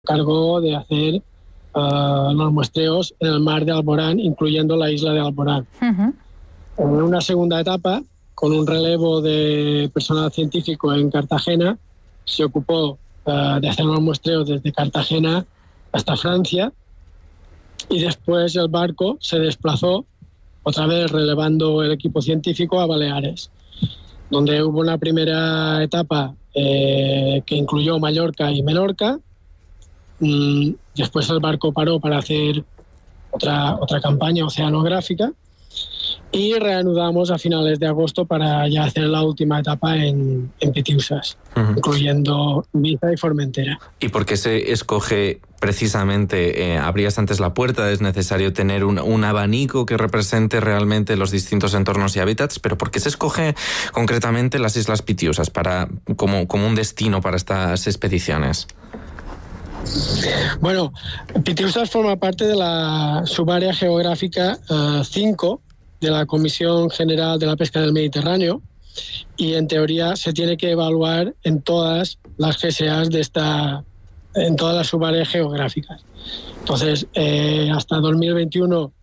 encargó de hacer los muestreos en el mar de Alborán, incluyendo la isla de Alborán. En una segunda etapa, con un relevo de personal científico en Cartagena, se ocupó de hacer los muestreos desde Cartagena hasta Francia, y después el barco se desplazó, otra vez relevando el equipo científico, a Baleares, donde hubo una primera etapa que incluyó Mallorca y Menorca. Después el barco paró para hacer otra campaña oceanográfica y reanudamos a finales de agosto para ya hacer la última etapa en Pitiusas, incluyendo Ibiza y Formentera. ¿Y por qué se escoge precisamente, abrías antes la puerta, es necesario tener un abanico que represente realmente los distintos entornos y hábitats, pero por qué se escoge concretamente las Islas Pitiusas como un destino para estas expediciones? Bueno, Pitiusas forma parte de la subárea geográfica 5 de la Comisión General de la Pesca del Mediterráneo, y en teoría se tiene que evaluar en todas las GSAs en todas las subáreas geográficas. Entonces, hasta 2021,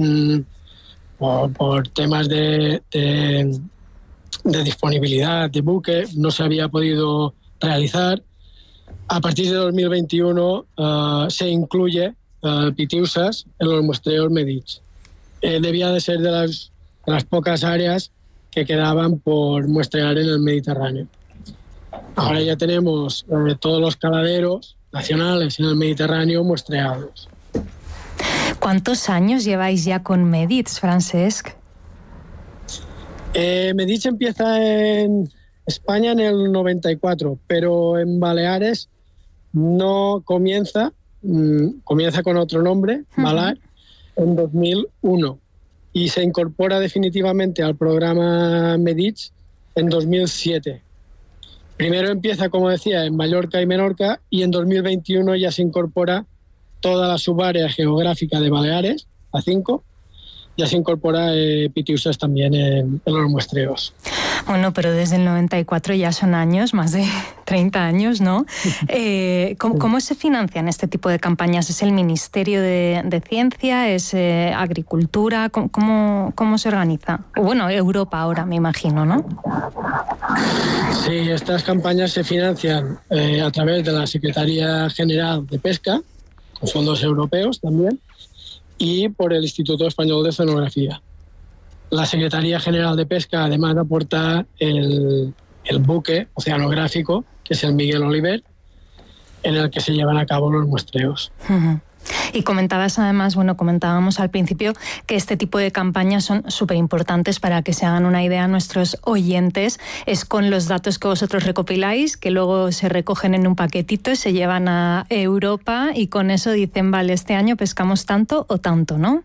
por temas de disponibilidad de buque, no se había podido realizar. A partir de 2021 se incluye Pitiusas en los muestreos Medici. Debía de ser de las pocas áreas que quedaban por muestrear en el Mediterráneo. Ahora ya tenemos todos los caladeros nacionales en el Mediterráneo muestreados. ¿Cuántos años lleváis ya con Medici, Francesc? Medici empieza en España en el 94, pero en Baleares no comienza con otro nombre, Balar, en 2001, y se incorpora definitivamente al programa Medici en 2007. Primero empieza, como decía, en Mallorca y Menorca, y en 2021 ya se incorpora toda la subárea geográfica de Baleares, a 5, ya se incorpora Pitiusas también en los muestreos. Bueno, pero desde el 94 ya son años, más de 30 años, ¿no? ¿Cómo se financian este tipo de campañas? ¿Es el Ministerio de Ciencia? ¿Es Agricultura? ¿Cómo se organiza? Bueno, Europa ahora, me imagino, ¿no? Sí, estas campañas se financian a través de la Secretaría General de Pesca, con fondos europeos también, y por el Instituto Español de Oceanografía. La Secretaría General de Pesca además aporta el buque oceanográfico, que es el Miguel Oliver, en el que se llevan a cabo los muestreos. Y comentabas además, comentábamos al principio que este tipo de campañas son súper importantes. Para que se hagan una idea nuestros oyentes, es con los datos que vosotros recopiláis, que luego se recogen en un paquetito y se llevan a Europa, y con eso dicen, vale, este año pescamos tanto o tanto, ¿no?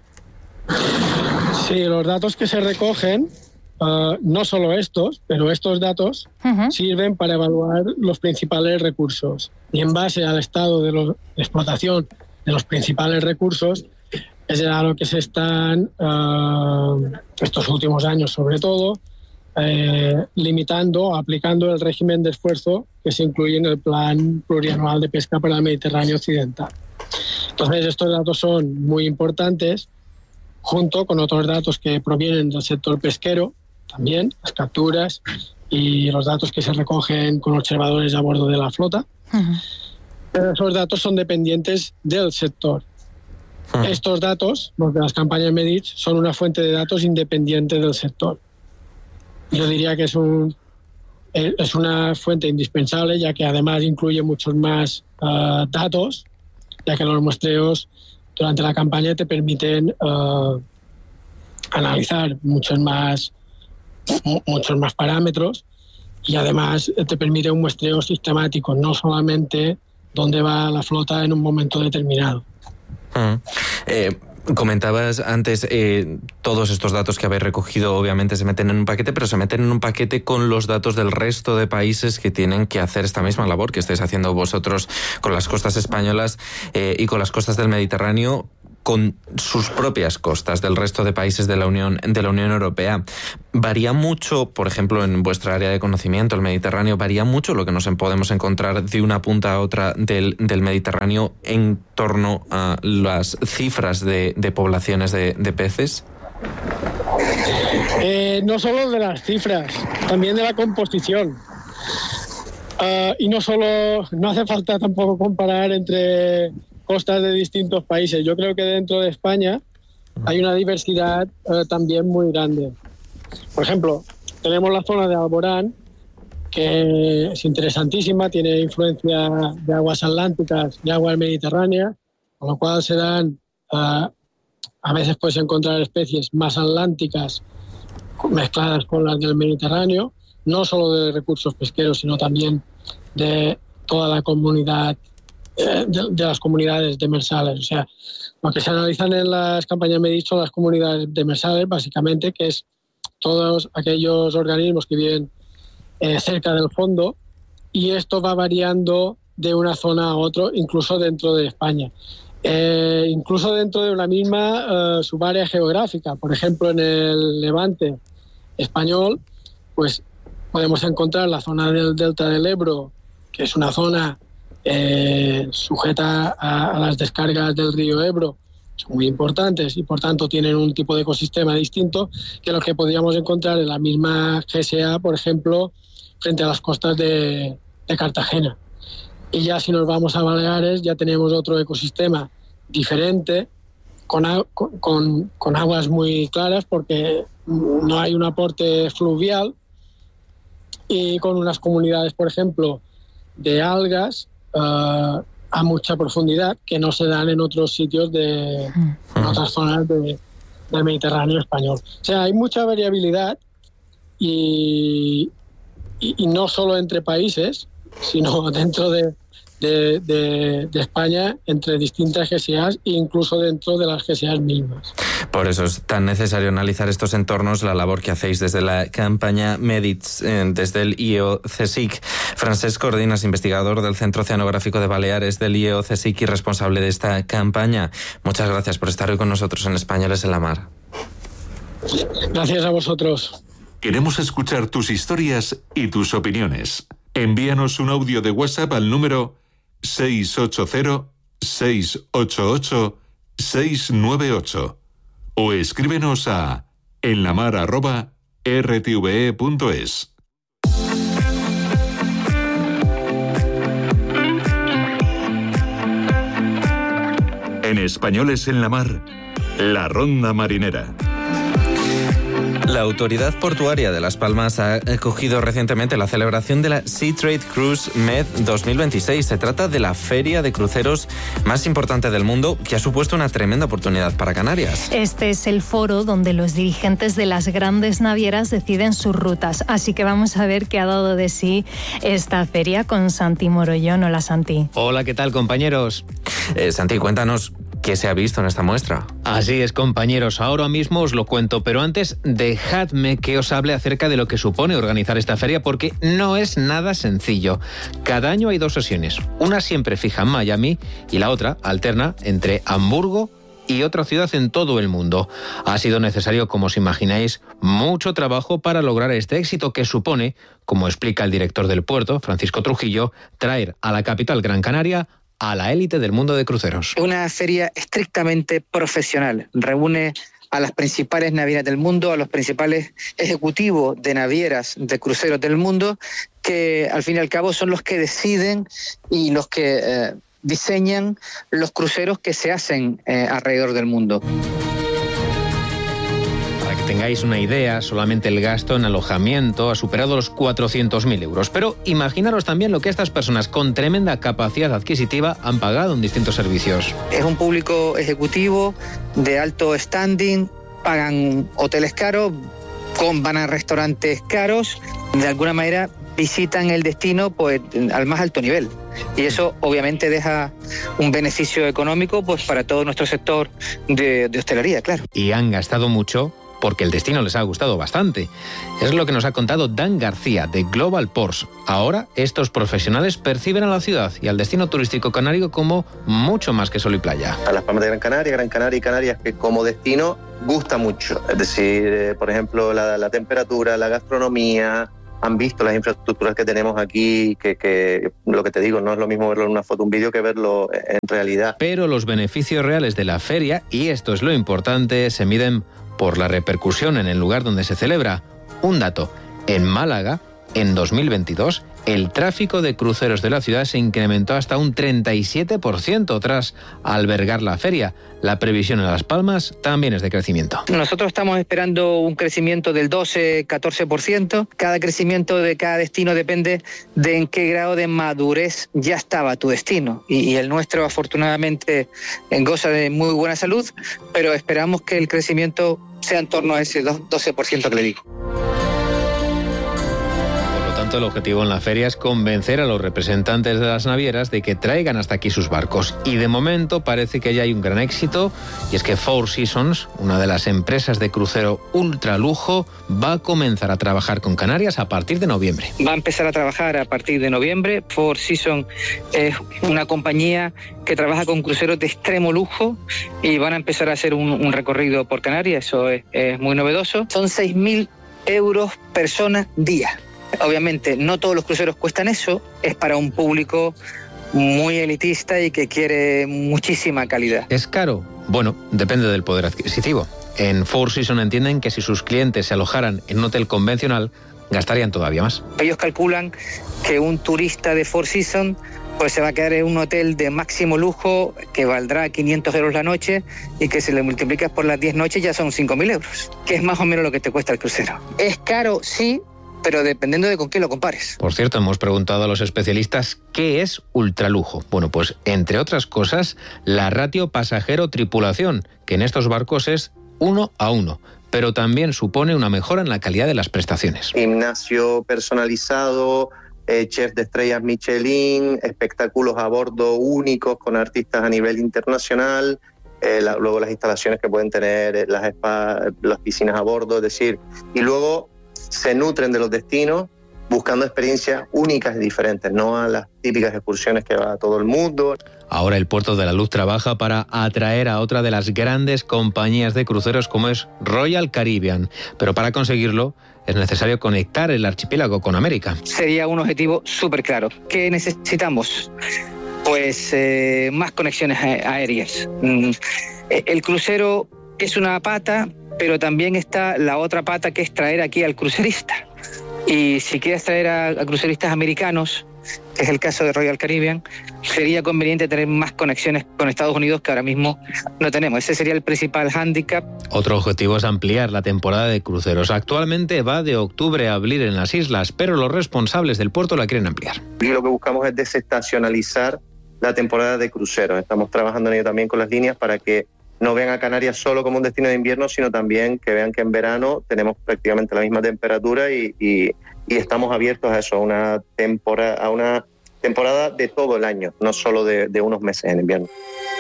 Sí, los datos que se recogen, no solo estos, pero estos datos sirven para evaluar los principales recursos. Y en base al estado de explotación de los principales recursos, es a lo que se están, estos últimos años sobre todo, limitando, aplicando el régimen de esfuerzo que se incluye en el Plan Plurianual de Pesca para el Mediterráneo Occidental. Entonces, estos datos son muy importantes, junto con otros datos que provienen del sector pesquero, también las capturas y los datos que se recogen con observadores a bordo de la flota. Pero esos datos son dependientes del sector. Estos datos, los de las campañas Medici, son una fuente de datos independiente del sector. Yo diría que es una fuente indispensable, ya que además incluye muchos más datos, ya que los muestreos durante la campaña te permiten analizar muchos más parámetros, y además te permite un muestreo sistemático, no solamente dónde va la flota en un momento determinado. Comentabas antes, todos estos datos que habéis recogido obviamente se meten en un paquete, pero se meten en un paquete con los datos del resto de países que tienen que hacer esta misma labor que estáis haciendo vosotros con las costas españolas y con las costas del Mediterráneo. con sus propias costas del resto de países de la Unión Europea. ¿Varía mucho, por ejemplo, en vuestra área de conocimiento, el Mediterráneo, varía mucho lo que nos podemos encontrar de una punta a otra del Mediterráneo en torno a las cifras de poblaciones de peces? No solo de las cifras, también de la composición. Y no hace falta tampoco comparar entre costas de distintos países. Yo creo que dentro de España hay una diversidad también muy grande. Por ejemplo, tenemos la zona de Alborán, que es interesantísima, tiene influencia de aguas atlánticas y aguas mediterráneas, con lo cual se dan, a veces puedes encontrar especies más atlánticas mezcladas con las del Mediterráneo, no solo de recursos pesqueros, sino también de toda la comunidad, de las comunidades demersales. O sea, lo que se analizan en las campañas MEDIT son las comunidades demersales, básicamente, que es todos aquellos organismos que viven cerca del fondo, y esto va variando de una zona a otra, incluso dentro de España. Incluso dentro de una misma subárea geográfica. Por ejemplo, en el Levante español, pues podemos encontrar la zona del delta del Ebro, que es una zona sujeta a las descargas del río Ebro, son muy importantes y por tanto tienen un tipo de ecosistema distinto que lo que podríamos encontrar en la misma GSA, por ejemplo, frente a las costas de Cartagena. Y ya si nos vamos a Baleares, ya tenemos otro ecosistema diferente, con aguas muy claras, porque no hay un aporte fluvial, y con unas comunidades, por ejemplo, de algas a mucha profundidad que no se dan en otros sitios en otras zonas del Mediterráneo español. O sea, hay mucha variabilidad y no solo entre países, sino dentro de España, entre distintas GSAs e incluso dentro de las GSAs mismas. Por eso es tan necesario analizar estos entornos, la labor que hacéis desde la campaña MEDIT, desde el IEO-CSIC. Francesc Cordinas, investigador del Centro Oceanográfico de Baleares del IEO-CSIC y responsable de esta campaña. Muchas gracias por estar hoy con nosotros en Españoles en la Mar. Gracias a vosotros. Queremos escuchar tus historias y tus opiniones. Envíanos un audio de WhatsApp al número 680-688-698 o escríbenos a enlamar@rtve.es. En Españoles en la Mar, la Ronda Marinera. La Autoridad Portuaria de Las Palmas ha acogido recientemente la celebración de la Sea Trade Cruise Med 2026. Se trata de la feria de cruceros más importante del mundo, que ha supuesto una tremenda oportunidad para Canarias. Este es el foro donde los dirigentes de las grandes navieras deciden sus rutas. Así que vamos a ver qué ha dado de sí esta feria con Santi Morollón. Hola, Santi. Hola, ¿qué tal, compañeros? Santi, cuéntanos qué se ha visto en esta muestra. Así es, compañeros, ahora mismo os lo cuento, pero antes dejadme que os hable acerca de lo que supone organizar esta feria, porque no es nada sencillo. Cada año hay 2 sesiones, una siempre fija en Miami y la otra alterna entre Hamburgo y otra ciudad en todo el mundo. Ha sido necesario, como os imagináis, mucho trabajo para lograr este éxito que supone, como explica el director del puerto, Francisco Trujillo, traer a la capital Gran Canaria a la élite del mundo de cruceros. Una feria estrictamente profesional. Reúne a las principales navieras del mundo, a los principales ejecutivos de navieras de cruceros del mundo, que al fin y al cabo son los que deciden y los que diseñan los cruceros que se hacen alrededor del mundo. Para que tengáis una idea, solamente el gasto en alojamiento ha superado los 400.000 euros. Pero imaginaros también lo que estas personas con tremenda capacidad adquisitiva han pagado en distintos servicios. Es un público ejecutivo de alto standing, pagan hoteles caros, van a restaurantes caros, de alguna manera visitan el destino pues al más alto nivel. Y eso obviamente deja un beneficio económico pues para todo nuestro sector de hostelería, claro. Y han gastado mucho porque el destino les ha gustado bastante. Es lo que nos ha contado Dan García, de Global Ports. Ahora, estos profesionales perciben a la ciudad y al destino turístico canario como mucho más que sol y playa. A Las Palmas de Gran Canaria y Canarias, que como destino gusta mucho. Es decir, por ejemplo, la temperatura, la gastronomía. Han visto las infraestructuras que tenemos aquí, que lo que te digo, no es lo mismo verlo en una foto, un vídeo, que verlo en realidad. Pero los beneficios reales de la feria, y esto es lo importante, se miden por la repercusión en el lugar donde se celebra. Un dato: en Málaga, en 2022, el tráfico de cruceros de la ciudad se incrementó hasta un 37% tras albergar la feria. La previsión en Las Palmas también es de crecimiento. Nosotros estamos esperando un crecimiento del 12-14%. Cada crecimiento de cada destino depende de en qué grado de madurez ya estaba tu destino. Y el nuestro, afortunadamente, goza de muy buena salud, pero esperamos que el crecimiento sea en torno a ese 12% que le digo. El objetivo en la feria es convencer a los representantes de las navieras de que traigan hasta aquí sus barcos. Y de momento parece que ya hay un gran éxito, y es que Four Seasons, una de las empresas de crucero ultralujo, va a comenzar a trabajar con Canarias a partir de noviembre. Va a empezar a trabajar a partir de noviembre. Four Seasons es una compañía que trabaja con cruceros de extremo lujo y van a empezar a hacer un recorrido por Canarias. Eso es muy novedoso. Son 6.000 euros persona día. Obviamente no todos los cruceros cuestan eso, es para un público muy elitista y que quiere muchísima calidad. ¿Es caro? Bueno, depende del poder adquisitivo. En Four Seasons entienden que si sus clientes se alojaran en un hotel convencional, gastarían todavía más. Ellos calculan que un turista de Four Seasons pues se va a quedar en un hotel de máximo lujo que valdrá 500 euros la noche, y que si le multiplicas por las 10 noches ya son 5.000 euros, que es más o menos lo que te cuesta el crucero. ¿Es caro? Sí, pero dependiendo de con qué lo compares. Por cierto, hemos preguntado a los especialistas qué es ultralujo. Bueno, pues entre otras cosas, la ratio pasajero-tripulación, que en estos barcos es 1:1, pero también supone una mejora en la calidad de las prestaciones. Gimnasio personalizado, chef de estrellas Michelin, espectáculos a bordo únicos con artistas a nivel internacional, luego las instalaciones que pueden tener las spas, las piscinas a bordo, es decir, y luego se nutren de los destinos buscando experiencias únicas y diferentes, no a las típicas excursiones que va a todo el mundo. Ahora el Puerto de la Luz trabaja para atraer a otra de las grandes compañías de cruceros como es Royal Caribbean, pero para conseguirlo es necesario conectar el archipiélago con América. Sería un objetivo súper claro. ¿Qué necesitamos? Pues más conexiones aéreas. El crucero es una pata, pero también está la otra pata, que es traer aquí al crucerista. Y si quieres traer a cruceristas americanos, que es el caso de Royal Caribbean, sería conveniente tener más conexiones con Estados Unidos, que ahora mismo no tenemos. Ese sería el principal hándicap. Otro objetivo es ampliar la temporada de cruceros. Actualmente va de octubre a abril en las islas, pero los responsables del puerto la quieren ampliar. Y lo que buscamos es desestacionalizar la temporada de cruceros. Estamos trabajando en ello también con las líneas para que no vean a Canarias solo como un destino de invierno, sino también que vean que en verano tenemos prácticamente la misma temperatura y estamos abiertos a eso, a una temporada de todo el año, no solo de unos meses en invierno.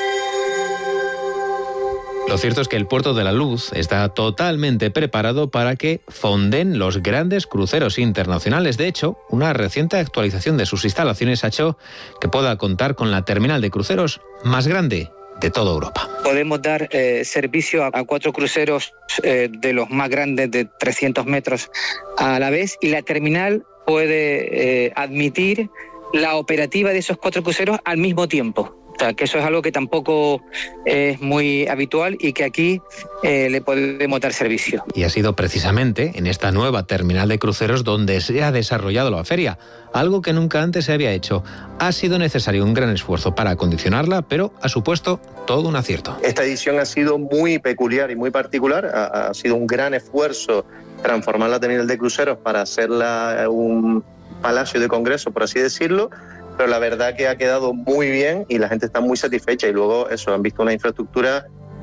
Lo cierto es que el Puerto de la Luz está totalmente preparado para que fonden los grandes cruceros internacionales. De hecho, una reciente actualización de sus instalaciones ha hecho que pueda contar con la terminal de cruceros más grande de toda Europa. Podemos dar servicio a 4 cruceros de los más grandes, de 300 metros a la vez, y la terminal puede admitir la operativa de esos 4 cruceros al mismo tiempo. O sea, que eso es algo que tampoco es muy habitual y que aquí le podemos dar servicio. Y ha sido precisamente en esta nueva terminal de cruceros donde se ha desarrollado la feria, algo que nunca antes se había hecho. Ha sido necesario un gran esfuerzo para acondicionarla, pero ha supuesto todo un acierto. Esta edición ha sido muy peculiar y muy particular. Ha sido un gran esfuerzo transformar la terminal de cruceros para hacerla un palacio de congreso, por así decirlo, pero la verdad que ha quedado muy bien y la gente está muy satisfecha, y luego eso, han visto una infraestructura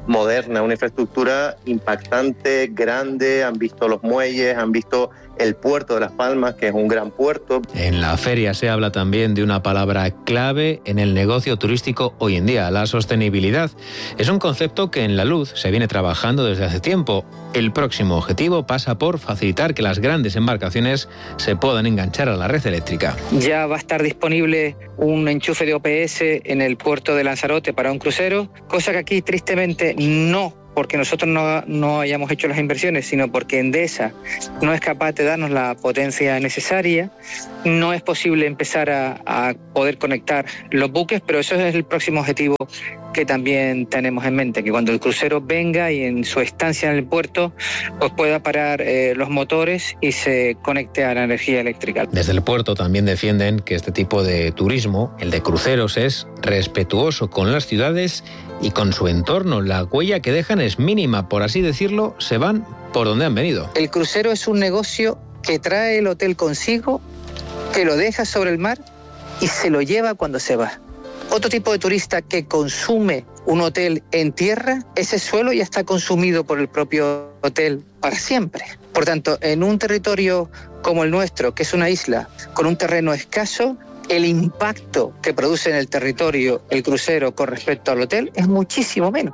moderna, una infraestructura impactante, grande. Han visto los muelles, han visto el puerto de Las Palmas, que es un gran puerto. En la feria se habla también de una palabra clave en el negocio turístico hoy en día, la sostenibilidad. Es un concepto que en La Luz se viene trabajando desde hace tiempo. El próximo objetivo pasa por facilitar que las grandes embarcaciones se puedan enganchar a la red eléctrica. Ya va a estar disponible un enchufe de OPS en el puerto de Lanzarote para un crucero, cosa que aquí tristemente no, porque nosotros no hayamos hecho las inversiones, sino porque Endesa no es capaz de darnos la potencia necesaria. No es posible empezar a poder conectar los buques, pero eso es el próximo objetivo que también tenemos en mente, que cuando el crucero venga y en su estancia en el puerto, pues pueda parar los motores y se conecte a la energía eléctrica. Desde el puerto también defienden que este tipo de turismo, el de cruceros, es respetuoso con las ciudades y con su entorno. La huella que dejan es mínima, por así decirlo, se van por donde han venido. El crucero es un negocio que trae el hotel consigo, que lo deja sobre el mar y se lo lleva cuando se va. Otro tipo de turista que consume un hotel en tierra, ese suelo ya está consumido por el propio hotel para siempre. Por tanto, en un territorio como el nuestro, que es una isla con un terreno escaso, el impacto que produce en el territorio el crucero con respecto al hotel es muchísimo menos.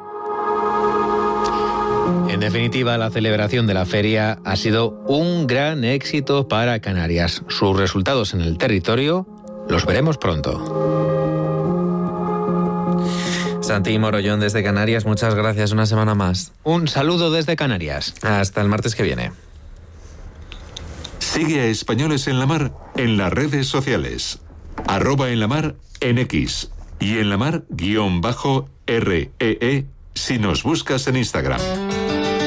En definitiva, la celebración de la feria ha sido un gran éxito para Canarias. Sus resultados en el territorio los veremos pronto. Santi Morollón desde Canarias, muchas gracias, una semana más. Un saludo desde Canarias. Hasta el martes que viene. Sigue a Españoles en la Mar en las redes sociales. @enlamar en X y enlamar_REE si nos buscas en Instagram.